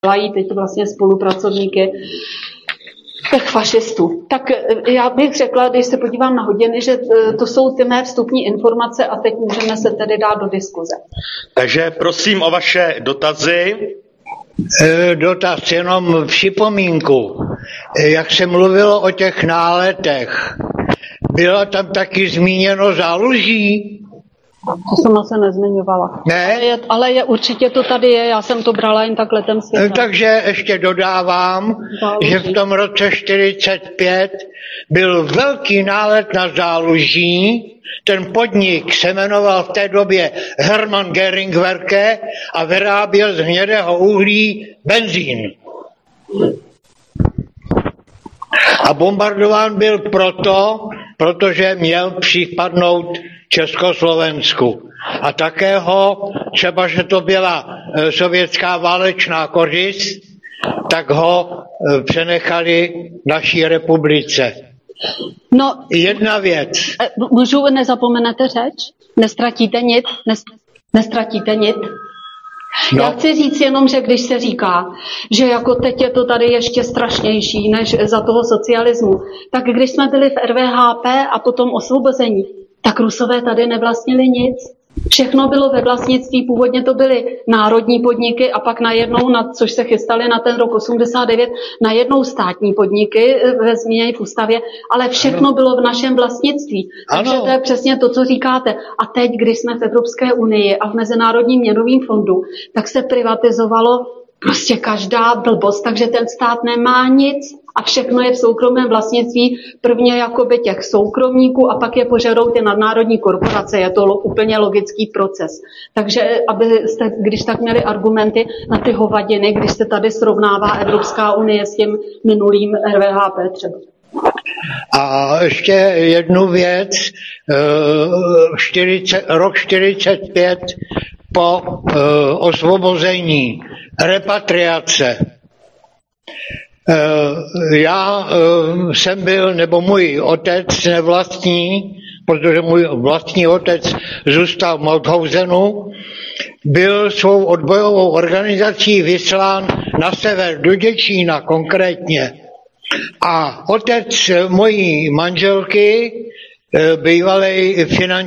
dělají teď vlastně spolupracovníky těch fašistů. Tak já bych řekla, když se podívám na hodiny, že to jsou ty mé vstupní informace a teď můžeme se tedy dát do diskuze. Takže prosím o vaše dotazy. Dotaz, jenom připomínku. Jak se mluvilo o těch náletech, bylo tam taky zmíněno záluží? To jsem asi nezmiňovala. Ne? Ale určitě to tady je, já jsem to brala jen tak letem světa. Takže ještě dodávám, že v tom roce 45 byl velký nálet na záluží. Ten podnik se jmenoval v té době Hermann Göringwerke a vyráběl z hnědého uhlí benzín. A bombardován byl protože měl připadnout Československu. A také ho, třeba že to byla sovětská válečná kořist, tak ho přenechali naší republice. No, jedna věc. Můžu, nezapomenete řeč? Nestratíte nic? Nestratíte nic? No. Já chci říct jenom, že když se říká, že jako teď je to tady ještě strašnější než za toho socialismu, tak když jsme byli v RVHP a potom osvobození, tak Rusové tady nevlastnili nic. Všechno bylo ve vlastnictví, původně to byly národní podniky a pak najednou, což se chystali na ten rok 89, najednou státní podniky ve změně v ústavě, ale všechno bylo v našem vlastnictví. Takže to je přesně to, co říkáte. A teď, když jsme v Evropské unii a v Mezinárodním měnovém fondu, tak se privatizovalo prostě každá blbost, takže ten stát nemá nic a všechno je v soukromém vlastnictví, prvně jakoby těch soukromníků a pak je požadou ty nadnárodní korporace. Je to úplně logický proces. Takže abyste, když tak měli argumenty na ty hovadiny, když se tady srovnává Evropská unie s tím minulým RVHP třeba. A ještě jednu věc. Rok 45 po osvobození, repatriace. Já jsem byl, nebo můj otec nevlastní, protože můj vlastní otec zůstal v Mauthausenu, byl svou odbojovou organizací vyslán na sever do Děčína konkrétně. A otec mojí manželky, bývalý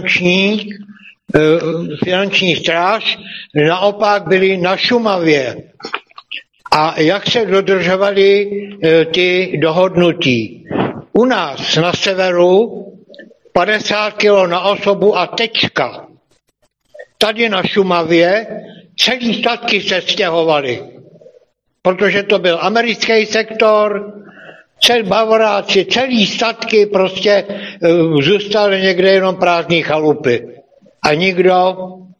finanční stráž, naopak byli na Šumavě. A jak se dodržovaly ty dohodnutí? U nás na severu 50 kg na osobu a tečka. Tady na Šumavě celý statky se stěhovaly, protože to byl americký sektor, Bavoráci, celý statky prostě zůstaly někde jenom prázdný chalupy. A nikdo...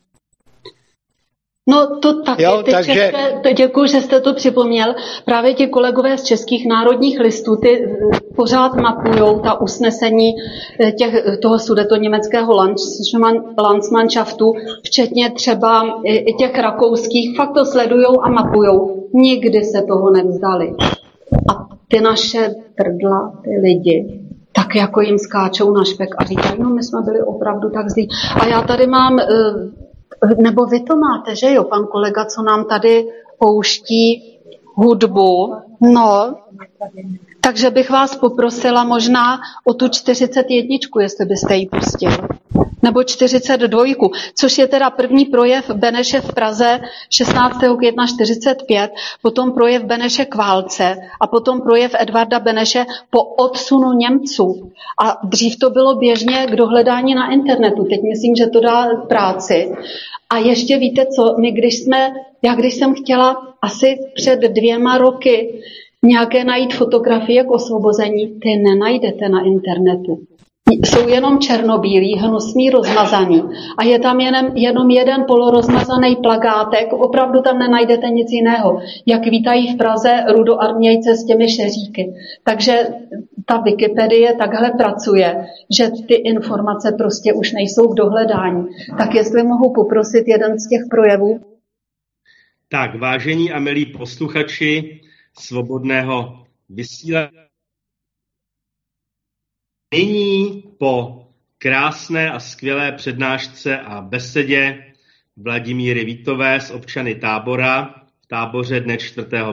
No to taky, takže... děkuji, že jste to připomněl. Právě ti kolegové z Českých národních listů, ty pořád mapujou ta usnesení toho sudetoněmeckého Landsmannschaftu, včetně třeba i těch rakouských, fakt to sledujou a mapujou. Nikdy se toho nevzdali. A ty naše trdla, ty lidi, tak jako jim skáčou na špek a říkají, no my jsme byli opravdu tak zlí. A já tady mám... Nebo vy to máte, že jo, pan kolega, co nám tady pouští hudbu. No, takže bych vás poprosila možná o tu 41, jestli byste ji pustil. Nebo 42, což je teda první projev Beneše v Praze 16. května 45, potom projev Beneše k válce a potom projev Edvarda Beneše po odsunu Němců. A dřív to bylo běžně k dohledání na internetu, teď myslím, že to dá práci. A ještě víte co, když jsem chtěla asi před 2 roky nějaké najít fotografie k osvobození, ty nenajdete na internetu. Jsou jenom černobílí, hnusný, rozmazaný a je tam jenom jeden polorozmazaný plakátek, opravdu tam nenajdete nic jiného. Jak vítají v Praze rudoarmějce s těmi šeříky. Takže ta Wikipedie takhle pracuje, že ty informace prostě už nejsou k dohledání. Tak jestli mohu poprosit jeden z těch projevů. Tak, vážení a milí posluchači Svobodného vysílání, nyní po krásné a skvělé přednášce a besedě Vladimíry Vítové s občany tábora v táboře dne 4.